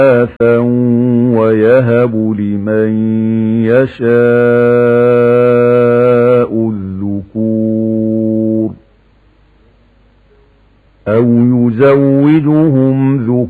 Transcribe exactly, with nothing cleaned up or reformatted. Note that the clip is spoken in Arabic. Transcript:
إناثا ويهب لمن يشاء الذكور أو يزوجهم ذكورا